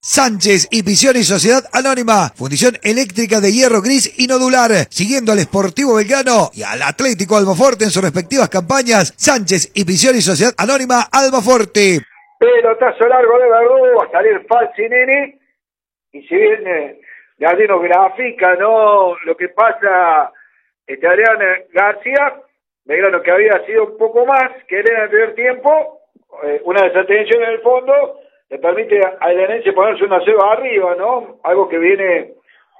Sánchez y Pisión y Sociedad Anónima, fundición eléctrica de hierro gris y nodular, siguiendo al Sportivo Belgrano y al Atlético Almaforte en sus respectivas campañas. Sánchez y Pisión y Sociedad Anónima Almaforte. Pelotazo largo de Verdugo, va a salir Falcinini, y si bien Gardino grafica, ¿no?, lo que pasa, Adrián García, Belgrano que había sido un poco más que Elena en el primer tiempo, una desatención en el fondo, le permite a Elenense ponerse 1-0 arriba, ¿no? Algo que viene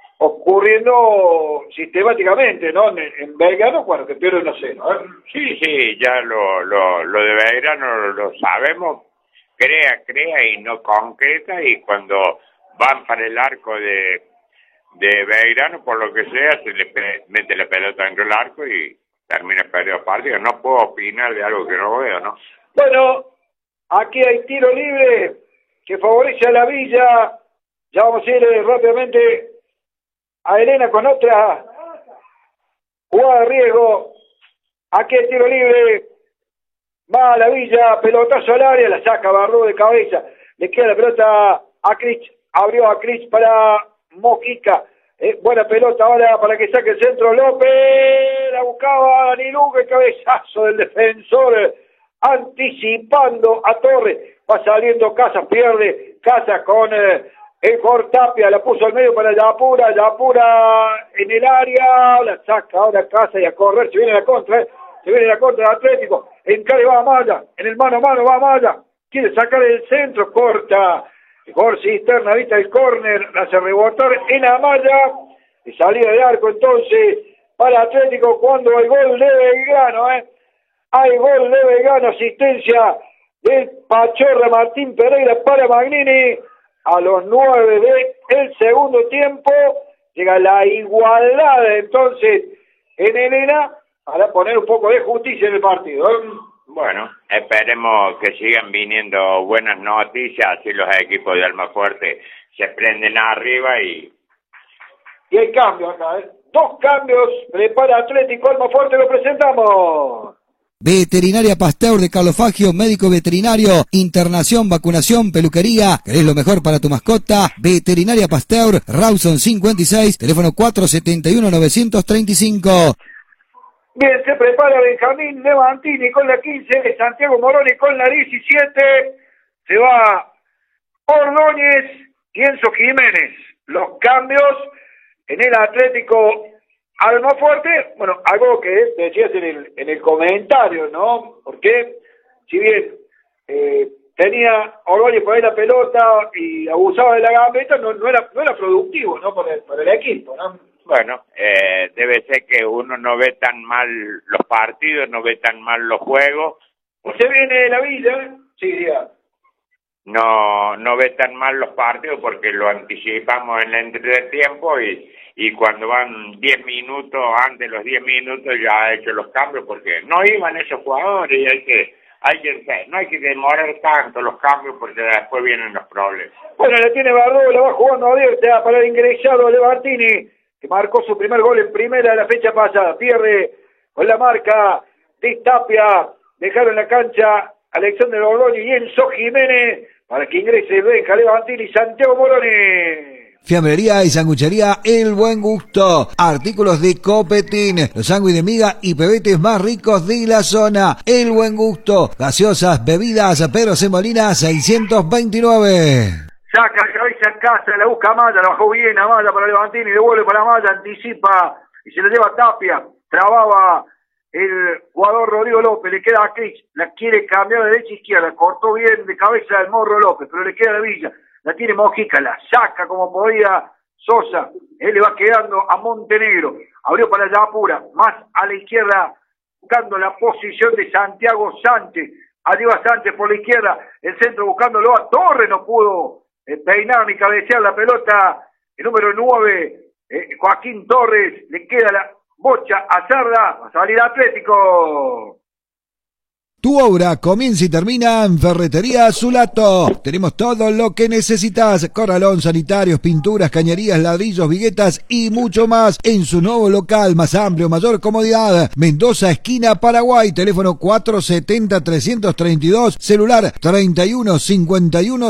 ocurriendo sistemáticamente, ¿no? En Belgrano, cuando que pierde 1-0. Sí, ya lo de Belgrano lo sabemos, crea y no concreta, y cuando van para el arco de Belgrano, por lo que sea, se le mete la pelota dentro del arco y termina perdiendo partido. No puedo opinar de algo que no veo, ¿no? Bueno, aquí hay tiro libre que favorece a la Villa. Ya vamos a ir rápidamente a Elena con otra jugada de riesgo. Aquí hay tiro libre, va a la Villa, pelotazo al área, la saca Barró de cabeza, le queda la pelota a Crich, abrió a Crich para Mojica, buena pelota ahora para que saque el centro López, la buscaba Dani Luque, cabezazo del defensor, anticipando a Torres, va saliendo Casas, pierde Casas con el Tapia, la puso al medio para Yapura en el área, la saca ahora Casas y a correr, se viene la contra del Atlético, encare va a Maya, en el mano a mano va a Maya, quiere sacar el centro, corta, por cisterna, vista el córner, la hace rebotar en Amaya, y salida de arco entonces para Atlético cuando hay gol de Belgrano, hay gol de Belgrano, asistencia del Pachorra Martín Pereira para Magnini, a los 9 del segundo tiempo, llega la igualdad entonces en Elena, para poner un poco de justicia en el partido. Bueno, esperemos que sigan viniendo buenas noticias, así los equipos de Almafuerte se prenden arriba y hay cambios acá, 2 cambios, prepara Atlético Almafuerte, lo presentamos. Veterinaria Pasteur de Carlos Fagio, médico veterinario, internación, vacunación, peluquería. ¿Querés lo mejor para tu mascota? Veterinaria Pasteur, Rawson 56, teléfono 471-935. Bien, se prepara Benjamín Levantini con la 15, Santiago Moroni con la 17, se va Ordóñez y Enzo Jiménez. Los cambios en el Atlético Almafuerte, bueno, algo que decías en el comentario, ¿no? Porque si bien tenía Ordóñez por ahí la pelota y abusaba de la gambeta, no era productivo, ¿no? Para el equipo, ¿no? Bueno, debe ser que uno no ve tan mal los partidos, no ve tan mal los juegos. ¿Usted viene de la Villa? Sí, diga. No ve tan mal los partidos porque lo anticipamos en el entretiempo y cuando van 10 minutos, antes de los 10 minutos ya ha hecho los cambios porque no iban esos jugadores y no hay que demorar tanto los cambios porque después vienen los problemas. Bueno, la tiene Bardó, la va jugando abierta para el ingresado de Martini, que marcó su primer gol en primera de la fecha pasada, pierde con la marca de Tapia, dejaron en la cancha Alexander Ordóñez y Enzo Jiménez, para que ingrese Benja Levantini y Santiago Moroni. Fiambrería y sanguchería El Buen Gusto. Artículos de Copetín, los sándwiches de miga y pebetes más ricos de la zona. El Buen Gusto. Gaseosas, bebidas, Pedro C. Molina 629. Saca la cabeza en casa, la busca a Maya, la bajó bien a Maya para Levantini, devuelve para Maya, anticipa y se la lleva a Tapia. Trababa el jugador Rodrigo López, le queda a Crich, la quiere cambiar de derecha a izquierda, cortó bien de cabeza el Morro López, pero le queda a Villa, la tiene Mojica, la saca como podía Sosa, él le va quedando a Montenegro, abrió para Yapura, más a la izquierda, buscando la posición de Santiago Sánchez, arriba Sánchez por la izquierda, el centro buscándolo a Torres, no pudo peinar ni cabecear la pelota, el número 9, Joaquín Torres, le queda la bocha a Cerda, va a salir Atlético. Tu obra comienza y termina en Ferretería Zulato. Tenemos todo lo que necesitas. Corralón, sanitarios, pinturas, cañerías, ladrillos, viguetas y mucho más en su nuevo local, más amplio, mayor comodidad. Mendoza, esquina Paraguay, teléfono 470-332, celular 3151